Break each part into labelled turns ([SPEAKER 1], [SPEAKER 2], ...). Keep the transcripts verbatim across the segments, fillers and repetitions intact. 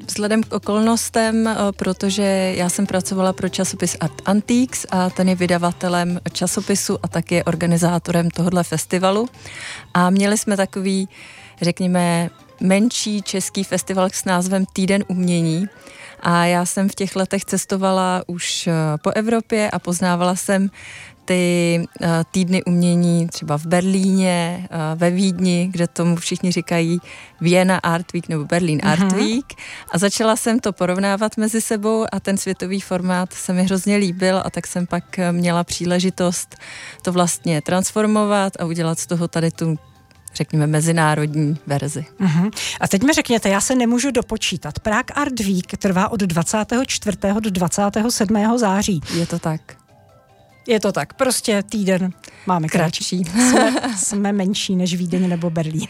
[SPEAKER 1] vzhledem k okolnostem, protože já jsem pracovala pro časopis Art Antiques a ten je vydavatelem časopisu a taky je organizátorem tohohle festivalu. A měli jsme takový, řekněme, menší český festival s názvem Týden umění. A já jsem v těch letech cestovala už po Evropě a poznávala jsem ty týdny umění třeba v Berlíně, ve Vídni, kde tomu všichni říkají Vienna Art Week nebo Berlin Art uh-huh. Week. A začala jsem to porovnávat mezi sebou a ten světový formát se mi hrozně líbil a tak jsem pak měla příležitost to vlastně transformovat a udělat z toho tady tu, řekněme, mezinárodní verzi.
[SPEAKER 2] Uh-huh. A teď mi řekněte, já se nemůžu dopočítat. Prague Art Week trvá od dvacátého čtvrtého do dvacátého sedmého září.
[SPEAKER 1] Je to tak.
[SPEAKER 2] Je to tak, prostě týden máme kratší. Jsme, jsme menší než Vídeň nebo Berlín.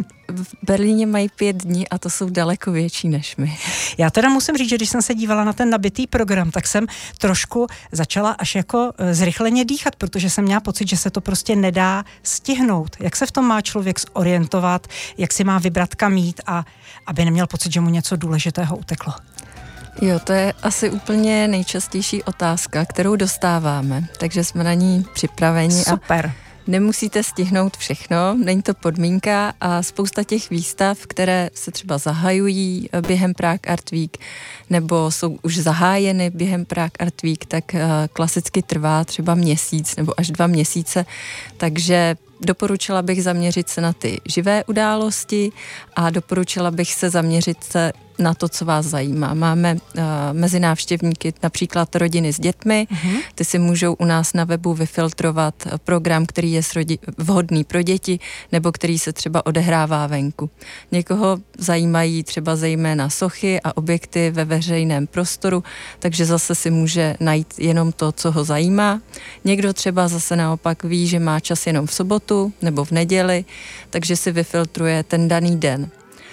[SPEAKER 1] V Berlíně mají pět dní a to jsou daleko větší než my.
[SPEAKER 2] Já teda musím říct, že když jsem se dívala na ten nabitý program, tak jsem trošku začala až jako zrychleně dýchat, protože jsem měla pocit, že se to prostě nedá stihnout. Jak se v tom má člověk zorientovat, jak si má vybrat kam jít a aby neměl pocit, že mu něco důležitého uteklo.
[SPEAKER 1] Jo, to je asi úplně nejčastější otázka, kterou dostáváme, takže jsme na ní připraveni.
[SPEAKER 2] Super.
[SPEAKER 1] A nemusíte stihnout všechno, není to podmínka a spousta těch výstav, které se třeba zahajují během Prague Art Week nebo jsou už zahájeny během Prague Art Week, tak klasicky trvá třeba měsíc nebo až dva měsíce, takže doporučila bych zaměřit se na ty živé události a doporučila bych se zaměřit se na to, co vás zajímá. Máme uh, mezi návštěvníky například rodiny s dětmi, uh-huh. ty si můžou u nás na webu vyfiltrovat program, který je srodi- vhodný pro děti, nebo který se třeba odehrává venku. Někoho zajímají třeba zejména sochy a objekty ve veřejném prostoru, takže zase si může najít jenom to, co ho zajímá. Někdo třeba zase naopak ví, že má čas jenom v sobotu nebo v neděli, takže si vyfiltruje ten daný den.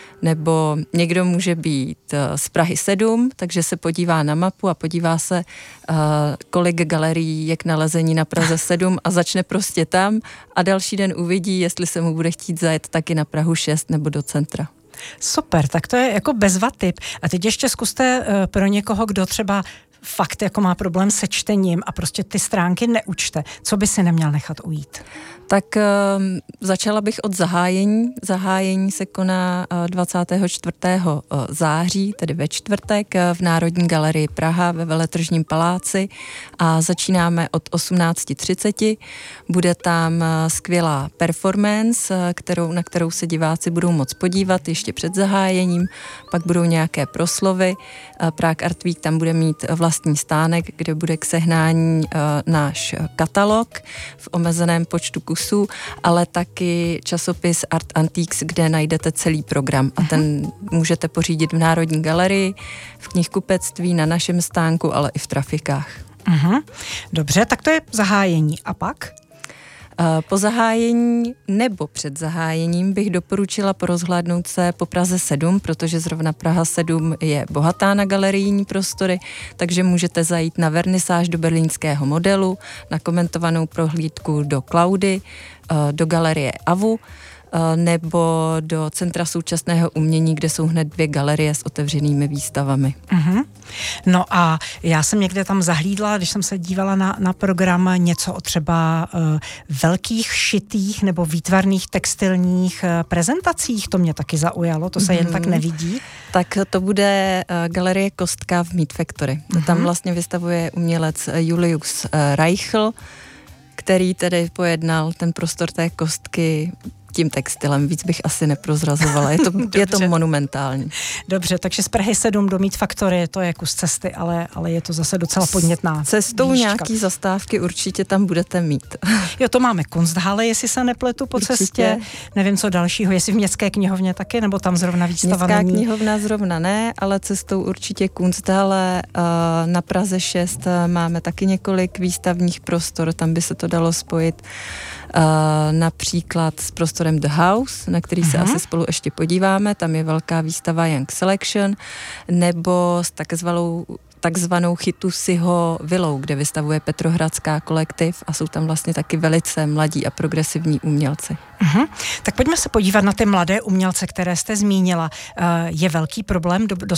[SPEAKER 1] Nebo někdo může být z Prahy sedm, takže se podívá na mapu a podívá se, kolik galerií je k nalezení na Praze sedm a začne prostě tam a další den uvidí, jestli se mu bude chtít zajet taky na Prahu šest nebo do centra.
[SPEAKER 2] Super, tak to je jako bezva tip. A teď ještě zkuste pro někoho, kdo třeba fakt jako má problém se čtením a prostě ty stránky neučte. Co by si neměl nechat ujít?
[SPEAKER 1] Tak um, začala bych od zahájení. Zahájení se koná uh, dvacátého čtvrtého září, tedy ve čtvrtek, uh, v Národní galerii Praha ve Veletržním paláci a začínáme od osmnáct třicet. Bude tam uh, skvělá performance, uh, kterou, na kterou se diváci budou moct podívat ještě před zahájením, pak budou nějaké proslovy. Uh, Prague Art Week tam bude mít vlastní stánek, kde bude k sehnání uh, náš katalog v omezeném počtu kusů, ale taky časopis Art Antiques, kde najdete celý program a ten můžete pořídit v Národní galerii, v knihkupectví, na našem stánku, ale i v trafikách.
[SPEAKER 2] Uh-huh. Dobře, tak to je zahájení. A pak?
[SPEAKER 1] Po zahájení nebo před zahájením bych doporučila porozhlédnout se po Praze sedm, protože zrovna Praha sedm je bohatá na galerijní prostory, takže můžete zajít na vernisáž do berlínského modelu, na komentovanou prohlídku do Klaudy, do galerie Avu, nebo do Centra současného umění, kde jsou hned dvě galerie s otevřenými výstavami.
[SPEAKER 2] Uh-huh. No a já jsem někde tam zahlídla, když jsem se dívala na, na program, něco o třeba uh, velkých šitých nebo výtvarných textilních uh, prezentacích, to mě taky zaujalo, to se uh-huh. jen tak nevidí.
[SPEAKER 1] Tak to bude uh, galerie Kostka v Meat Factory. Uh-huh. Tam vlastně vystavuje umělec Julius uh, Reichl, který tedy pojednal ten prostor té kostky tím textilem. Víc bych asi neprozrazovala. Je to, je to monumentální.
[SPEAKER 2] Dobře, takže z Prahy sedm do Meat Factory, to je kus cesty, ale, ale je to zase docela podnětná.
[SPEAKER 1] Cestou výška. Nějaký zastávky určitě tam budete mít.
[SPEAKER 2] Jo, to máme Kunsthalle, jestli se nepletu po určitě. Cestě. Nevím, co dalšího. Jestli v Městské knihovně taky, nebo tam zrovna výstava
[SPEAKER 1] Městská
[SPEAKER 2] není?
[SPEAKER 1] knihovna zrovna ne, ale cestou určitě Kunsthalle. Na Praze šest máme taky několik výstavních prostor, tam by se to dalo spojit. Uh, například s prostorem The House, na který se uh-huh. asi spolu ještě podíváme, tam je velká výstava Young Selection, nebo s takzvanou takzvanou Chytusiho vilou, kde vystavuje Petrohradská kolektiv a jsou tam vlastně taky velice mladí a progresivní umělci.
[SPEAKER 2] Uh-huh. Tak pojďme se podívat na ty mladé umělce, které jste zmínila. Uh, je velký problém do,